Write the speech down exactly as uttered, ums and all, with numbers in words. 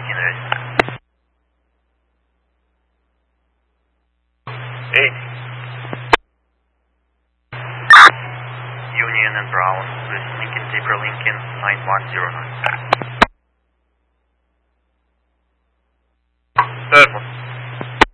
eighteen ready. eight. Union and Brown with Lincoln Zebra Lincoln nine one zero nine.